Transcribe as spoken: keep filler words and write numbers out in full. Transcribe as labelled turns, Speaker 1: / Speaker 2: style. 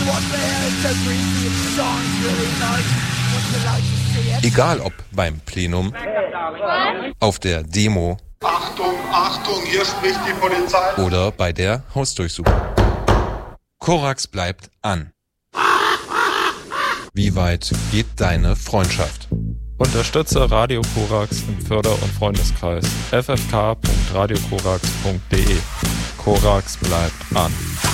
Speaker 1: Egal ob beim Plenum, auf der Demo,
Speaker 2: Achtung, Achtung, hier spricht die Polizei.
Speaker 1: Oder bei der Hausdurchsuchung. Korax bleibt an. Wie weit geht deine Freundschaft?
Speaker 3: Unterstütze Radio Korax im Förder- und Freundeskreis. f f k punkt radio korax punkt d e. Korax bleibt an.